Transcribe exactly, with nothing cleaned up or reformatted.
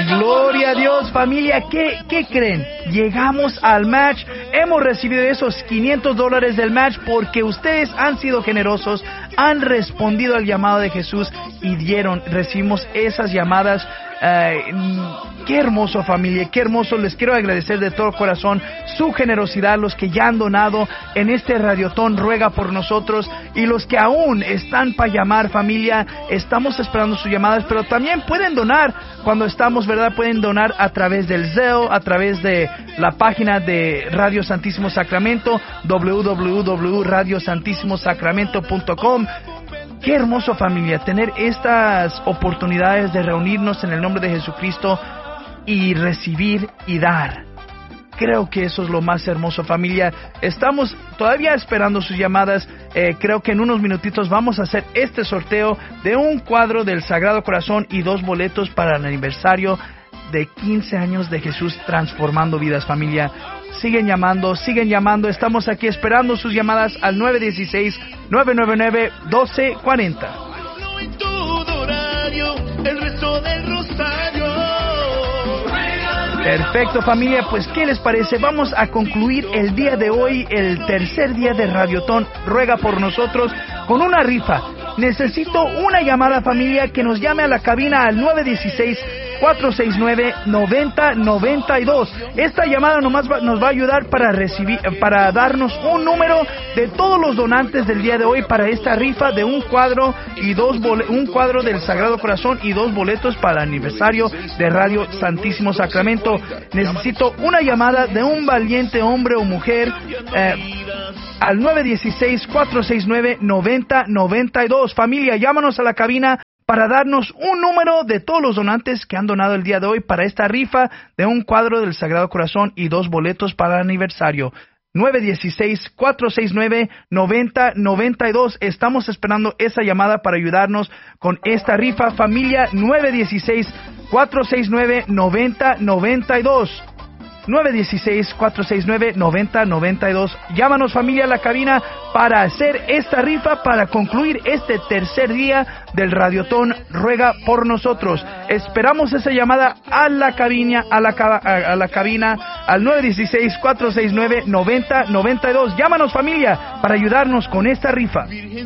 Gloria a Dios, familia. ¿Qué, qué creen? Llegamos al match. Hemos recibido esos quinientos dólares del match porque ustedes han sido generosos, han respondido al llamado de Jesús y dieron, recibimos esas llamadas. Uh, qué hermoso, familia, qué hermoso. Les quiero agradecer de todo corazón su generosidad, los que ya han donado en este Radiotón Ruega por Nosotros, y los que aún están para llamar, familia. Estamos esperando sus llamadas, pero también pueden donar cuando estamos, ¿verdad? Pueden donar a través del Zelle, a través de la página de Radio Santísimo Sacramento, doble u doble u doble u punto radio santísimo sacramento punto com. Qué hermoso, familia, tener estas oportunidades de reunirnos en el nombre de Jesucristo y recibir y dar. Creo que eso es lo más hermoso, familia. Estamos todavía esperando sus llamadas. Eh, creo que en unos minutitos vamos a hacer este sorteo de un cuadro del Sagrado Corazón y dos boletos para el aniversario de quince años de Jesús transformando vidas, familia. Siguen llamando, siguen llamando. Estamos aquí esperando sus llamadas al nueve uno seis, nueve nueve nueve, uno dos cuatro cero. Perfecto, familia. Pues, ¿qué les parece? Vamos a concluir el día de hoy, el tercer día de Radiotón Ruega por Nosotros, con una rifa. Necesito una llamada, familia, que nos llame a la cabina al nueve uno seis, cuatro seis nueve, nueve cero nueve dos. Esta llamada nomás va, nos va a ayudar para recibir, para darnos un número de todos los donantes del día de hoy para esta rifa de un cuadro y dos bole, un cuadro del Sagrado Corazón y dos boletos para el aniversario de Radio Santísimo Sacramento. Necesito una llamada de un valiente hombre o mujer eh, al nueve uno seis, cuatro seis nueve, nueve cero nueve dos. Familia, llámanos a la cabina para darnos un número de todos los donantes que han donado el día de hoy para esta rifa de un cuadro del Sagrado Corazón y dos boletos para el aniversario. nueve uno seis, cuatro seis nueve, nueve cero nueve dos. Estamos esperando esa llamada para ayudarnos con esta rifa, familia. nueve uno seis, cuatro seis nueve, nueve cero nueve dos. nueve uno seis, cuatro seis nueve, nueve cero nueve dos. Llámanos, familia, a la cabina para hacer esta rifa, para concluir este tercer día del Radiotón Ruega por Nosotros. Esperamos esa llamada a la cabina, a la, a, a la cabina al nueve uno seis, cuatro seis nueve, nueve cero nueve dos. Llámanos, familia, para ayudarnos con esta rifa.